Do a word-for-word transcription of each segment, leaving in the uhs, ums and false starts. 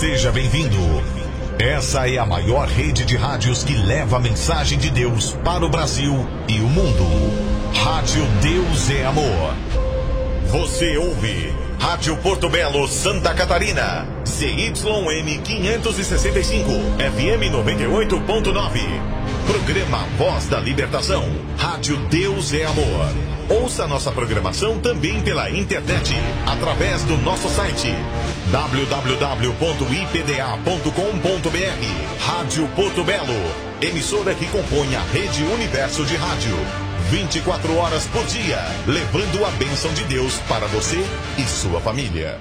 Seja bem-vindo. Essa é a maior rede de rádios que leva a mensagem de Deus para o Brasil e o mundo. Rádio Deus é Amor. Você ouve Rádio Porto Belo, Santa Catarina. C Y M quinhentos e sessenta e cinco, F M noventa e oito ponto nove. Programa Voz da Libertação. Rádio Deus é Amor. Ouça nossa programação também pela internet, através do nosso site w w w ponto i p d a ponto com ponto b r. Rádio Porto Belo, emissora que compõe a Rede Universo de Rádio. vinte e quatro horas por dia, levando a bênção de Deus para você e sua família.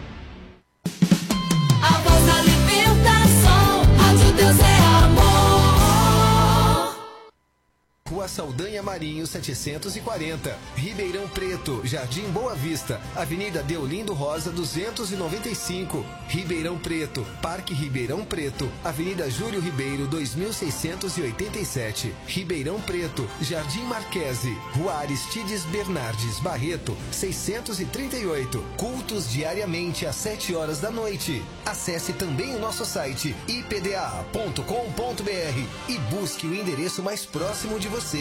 A voz da libertação, Rádio Deus é Amor. Rua Saldanha Marinho setecentos e quarenta, Ribeirão Preto, Jardim Boa Vista, Avenida Deolindo Rosa duzentos e noventa e cinco, Ribeirão Preto, Parque Ribeirão Preto, Avenida Júlio Ribeiro dois mil seiscentos e oitenta e sete, Ribeirão Preto, Jardim Marquese, Rua Aristides Bernardes Barreto seiscentos e trinta e oito, cultos diariamente às sete horas da noite. Acesse também o nosso site i p d a ponto com ponto b r e busque o endereço mais próximo de você.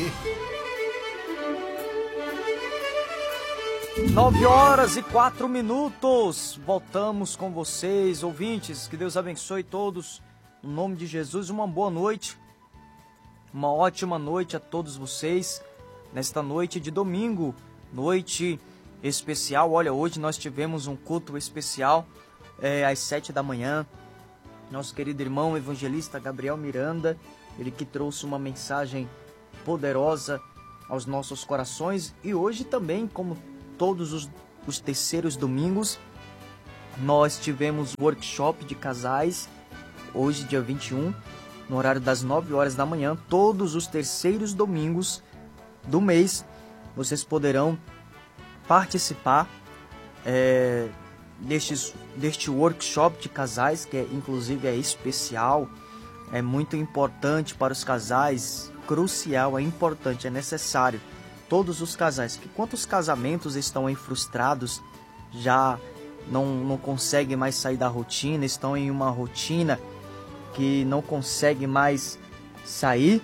Nove horas e quatro minutos. Voltamos com vocês, ouvintes. Que Deus abençoe todos. No nome de Jesus, uma boa noite. Uma ótima noite a todos vocês. Nesta noite de domingo, noite especial. Olha, hoje nós tivemos um culto especial é, às sete da manhã. Nosso querido irmão evangelista Gabriel Miranda, ele que trouxe uma mensagem poderosa aos nossos corações. E hoje também, como todos os, os terceiros domingos, nós tivemos workshop de casais, hoje dia vinte e um, no horário das nove horas da manhã. Todos os terceiros domingos do mês, vocês poderão participar é, destes, deste workshop de casais, que é, inclusive é especial, é muito importante para os casais, crucial, é importante, é necessário. Todos os casais, que quantos casamentos estão aí frustrados, já não, não conseguem mais sair da rotina, estão em uma rotina que não consegue mais sair,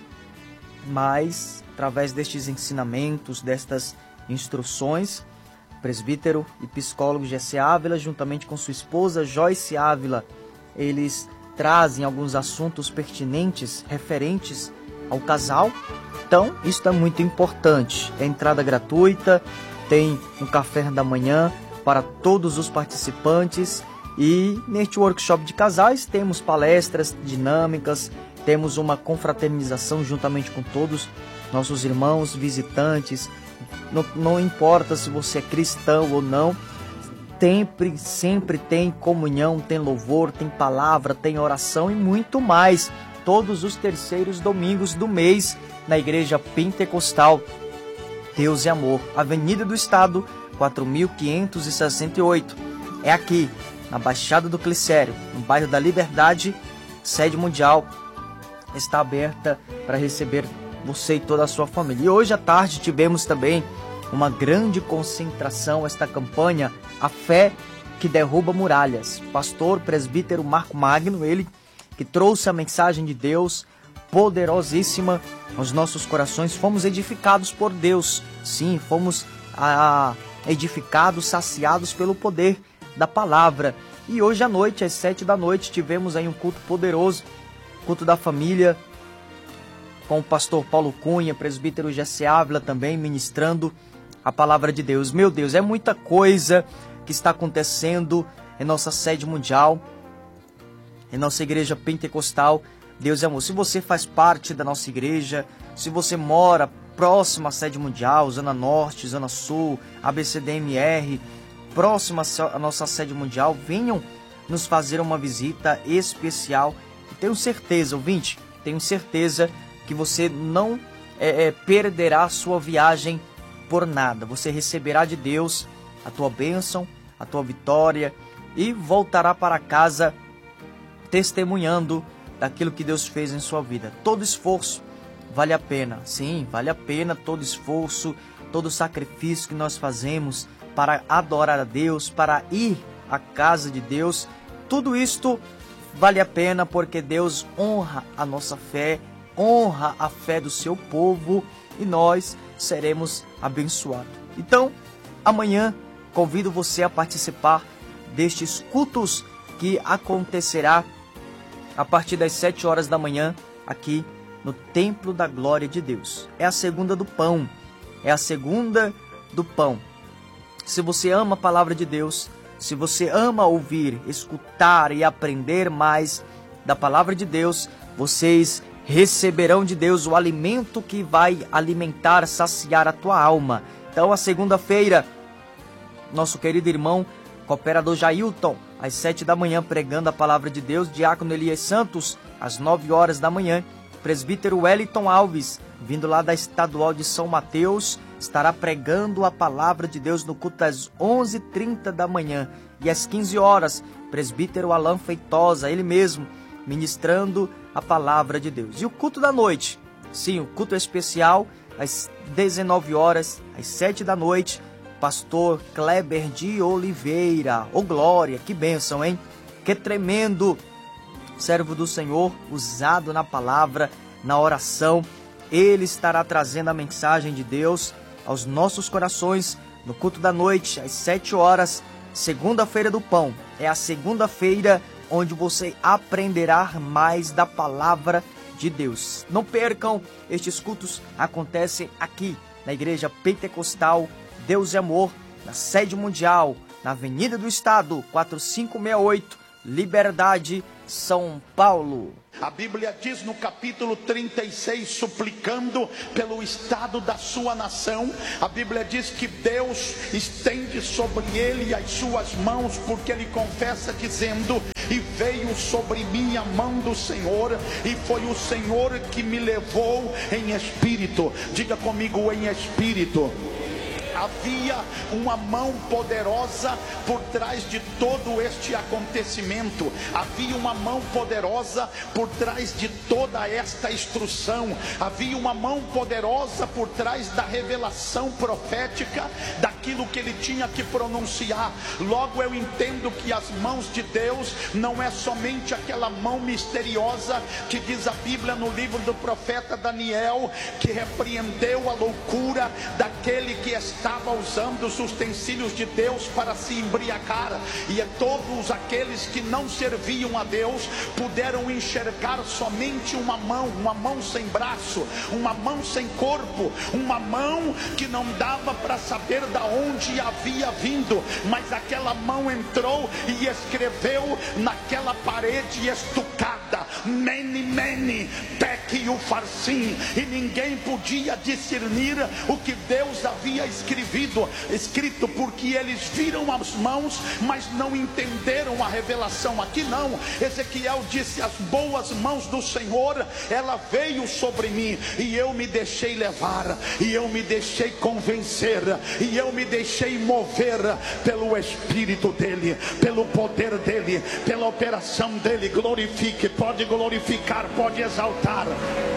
mas através destes ensinamentos, destas instruções, o presbítero e psicólogo Jesse Ávila, juntamente com sua esposa Joyce Ávila, eles trazem alguns assuntos pertinentes, referentes ao casal. Então, isso é muito importante. Tem entrada gratuita, tem um café da manhã para todos os participantes. E neste workshop de casais temos palestras dinâmicas, temos uma confraternização juntamente com todos nossos irmãos, visitantes. Não, não importa se você é cristão ou não, sempre, sempre tem comunhão, tem louvor, tem palavra, tem oração e muito mais. Todos os terceiros domingos do mês na Igreja Pentecostal Deus é Amor, Avenida do Estado, quatro mil quinhentos e sessenta e oito. É aqui, na Baixada do Glicério, no bairro da Liberdade. Sede mundial está aberta para receber você e toda a sua família. E hoje à tarde tivemos também uma grande concentração, esta campanha A Fé que Derruba Muralhas. Pastor presbítero Marco Magno, ele que trouxe a mensagem de Deus poderosíssima aos nossos corações. Fomos edificados por Deus, sim, fomos ah, edificados, saciados pelo poder da palavra. E hoje à noite, às sete da noite, tivemos aí um culto poderoso, culto da família, com o pastor Paulo Cunha, presbítero Jesse Ávila também ministrando a palavra de Deus. Meu Deus, é muita coisa que está acontecendo em nossa sede mundial, em nossa igreja pentecostal Deus é Amor. Se você faz parte da nossa igreja, se você mora próximo à sede mundial, Zona Norte, Zona Sul, A B C D M R, próximo à nossa sede mundial, venham nos fazer uma visita especial. E tenho certeza, ouvinte, tenho certeza que você não é, é, perderá a sua viagem por nada. Você receberá de Deus a tua bênção, a tua vitória e voltará para casa testemunhando daquilo que Deus fez em sua vida. Todo esforço vale a pena. Sim, vale a pena todo esforço, todo sacrifício que nós fazemos para adorar a Deus, para ir à casa de Deus. Tudo isto vale a pena porque Deus honra a nossa fé, honra a fé do seu povo e nós seremos abençoados. Então, amanhã convido você a participar destes cultos que acontecerá a partir das sete horas da manhã aqui no Templo da Glória de Deus. É a segunda do pão, é a segunda do pão. Se você ama a palavra de Deus, se você ama ouvir, escutar e aprender mais da palavra de Deus, vocês receberão de Deus o alimento que vai alimentar, saciar a tua alma. Então, a segunda-feira, nosso querido irmão, cooperador Jailton, às sete da manhã, pregando a palavra de Deus. Diácono Elias Santos, às nove horas da manhã. Presbítero Wellington Alves, vindo lá da Estadual de São Mateus, estará pregando a palavra de Deus no culto das onze e trinta da manhã. E às quinze horas, presbítero Alain Feitosa, ele mesmo, ministrando a palavra de Deus. E o culto da noite, sim, o culto especial, às dezenove horas, às sete da noite, pastor Kleber de Oliveira. Ô glória, que bênção, hein? Que tremendo servo do Senhor, usado na palavra, na oração. Ele estará trazendo a mensagem de Deus aos nossos corações no culto da noite, às sete horas, segunda-feira do pão. É a segunda-feira onde você aprenderá mais da palavra de Deus. Não percam, estes cultos acontecem aqui na Igreja Pentecostal Deus é Amor, na sede mundial, na Avenida do Estado, quatro cinco seis oito, Liberdade, São Paulo. A Bíblia diz no capítulo trinta e seis, suplicando pelo estado da sua nação, a Bíblia diz que Deus estende sobre ele as suas mãos, porque ele confessa dizendo: e veio sobre mim a mão do Senhor, e foi o Senhor que me levou em espírito. Diga comigo, em espírito. Havia uma mão poderosa por trás de todo este acontecimento. Havia uma mão poderosa por trás de toda esta instrução. Havia uma mão poderosa por trás da revelação profética, daquilo que ele tinha que pronunciar. Logo eu entendo que as mãos de Deus não é somente aquela mão misteriosa que diz a Bíblia no livro do profeta Daniel, que repreendeu a loucura daquele que está estava usando os utensílios de Deus para se embriagar, e todos aqueles que não serviam a Deus puderam enxergar somente uma mão, uma mão sem braço, uma mão sem corpo, uma mão que não dava para saber da onde havia vindo, mas aquela mão entrou e escreveu naquela parede estucada: Mene, Mene, Tekel Upharsin, e ninguém podia discernir o que Deus havia escrito escrito, porque eles viram as mãos, mas não entenderam a revelação. Aqui não, Ezequiel disse: as boas mãos do Senhor, ela veio sobre mim, e eu me deixei levar, e eu me deixei convencer, e eu me deixei mover pelo Espírito dele, pelo poder dele, pela operação dele. Glorifique, pode glorificar, pode exaltar.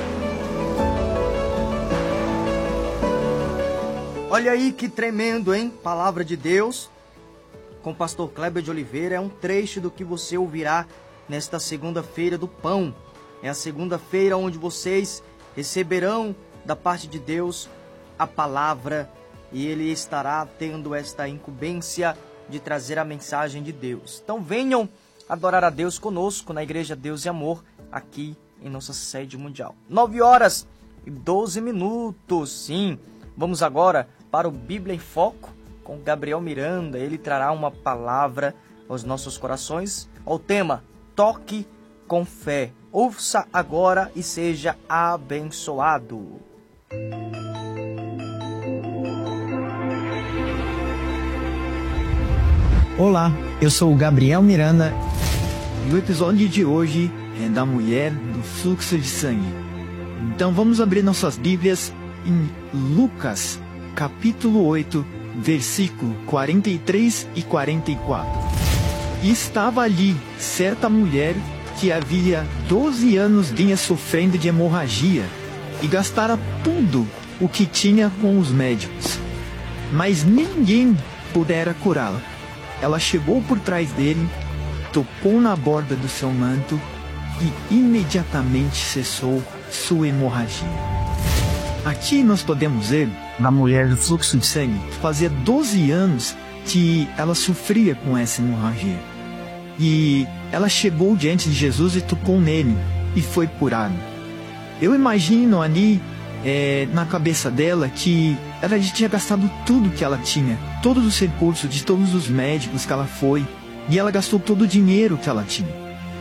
Olha aí que tremendo, hein? Palavra de Deus com o pastor Kleber de Oliveira. É um trecho do que você ouvirá nesta segunda-feira do pão. É a segunda-feira onde vocês receberão da parte de Deus a palavra, e ele estará tendo esta incumbência de trazer a mensagem de Deus. Então venham adorar a Deus conosco na Igreja Deus e Amor, aqui em nossa sede mundial. nove horas e doze minutos, sim. Vamos agora para o Bíblia em Foco com Gabriel Miranda. Ele trará uma palavra aos nossos corações. O tema: toque com fé. Ouça agora e seja abençoado. Olá, eu sou o Gabriel Miranda e o episódio de hoje é da mulher do fluxo de sangue. Então vamos abrir nossas Bíblias em Lucas, capítulo oito, versículo quarenta e três e quarenta e quatro. E estava ali certa mulher que havia doze anos vinha sofrendo de hemorragia e gastara tudo o que tinha com os médicos, mas ninguém pudera curá-la. Ela chegou por trás dele, tocou na borda do seu manto e imediatamente cessou sua hemorragia. Aqui nós podemos ver na mulher do fluxo de sangue. Fazia doze anos que ela sofria com essa hemorragia. E ela chegou diante de Jesus e tocou nele e foi curada. Eu imagino ali é, na cabeça dela que ela já tinha gastado tudo que ela tinha, todos os recursos de todos os médicos que ela foi, e ela gastou todo o dinheiro que ela tinha.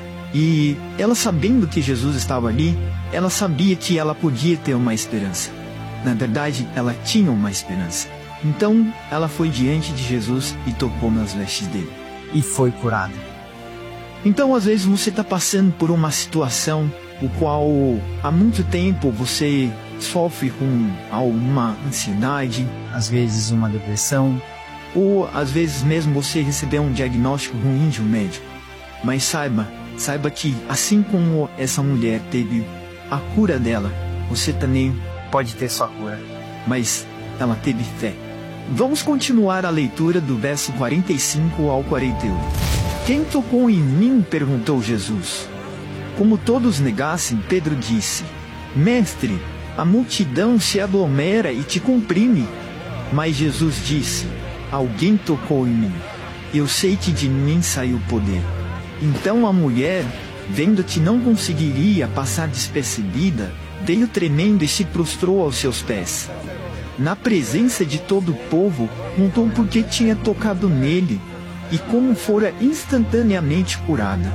E ela, sabendo que Jesus estava ali, ela sabia que ela podia ter uma esperança. Na verdade, ela tinha uma esperança. Então, ela foi diante de Jesus e tocou nas vestes dele. E foi curada. Então, às vezes, você está passando por uma situação o qual há muito tempo você sofre com alguma ansiedade, às vezes uma depressão, ou às vezes mesmo você recebeu um diagnóstico ruim de um médico. Mas saiba, saiba que assim como essa mulher teve a cura dela, você também pode ter sua cura. Mas ela teve fé. Vamos continuar a leitura do verso quarenta e cinco ao quarenta e oito. Quem tocou em mim? Perguntou Jesus. Como todos negassem, Pedro disse: Mestre, a multidão se aglomera e te comprime. Mas Jesus disse: Alguém tocou em mim. Eu sei que de mim saiu poder. Então a mulher, vendo que não conseguiria passar despercebida, veio tremendo e se prostrou aos seus pés. Na presença de todo o povo, contou por que tinha tocado nele e como fora instantaneamente curada.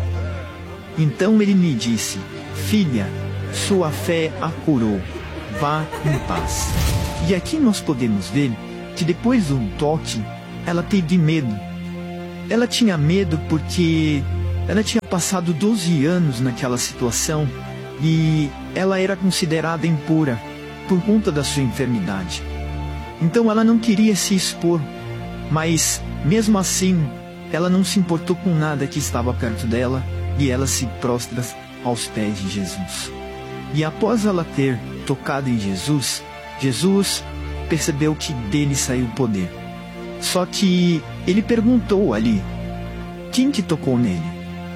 Então ele lhe disse: Filha, sua fé a curou. Vá em paz. E aqui nós podemos ver que depois do toque, ela teve medo. Ela tinha medo porque ela tinha passado doze anos naquela situação e ela era considerada impura por conta da sua enfermidade. Então ela não queria se expor, mas mesmo assim, ela não se importou com nada que estava perto dela e ela se prostra aos pés de Jesus. E após ela ter tocado em Jesus, Jesus percebeu que dele saiu poder. Só que ele perguntou ali: quem que tocou nele?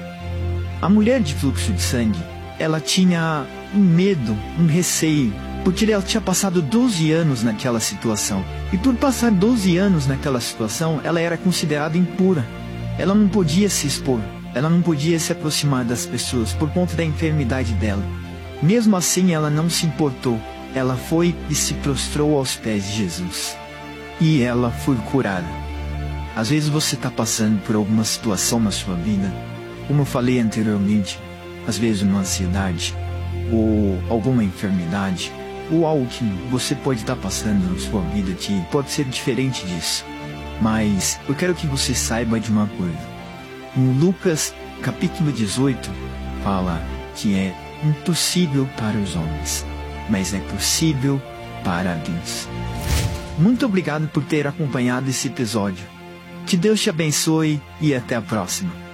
A mulher de fluxo de sangue, ela tinha um medo, um receio, porque ela tinha passado doze anos naquela situação. E por passar doze anos naquela situação, ela era considerada impura. Ela não podia se expor, ela não podia se aproximar das pessoas por conta da enfermidade dela. Mesmo assim, ela não se importou. Ela foi e se prostrou aos pés de Jesus. E ela foi curada. Às vezes você está passando por alguma situação na sua vida, como eu falei anteriormente, às vezes uma ansiedade, ou alguma enfermidade, ou algo que você pode estar passando na sua vida que pode ser diferente disso. Mas eu quero que você saiba de uma coisa. Em Lucas capítulo dezoito, fala que é impossível para os homens, mas é possível para Deus. Muito obrigado por ter acompanhado esse episódio. Que Deus te abençoe e até a próxima.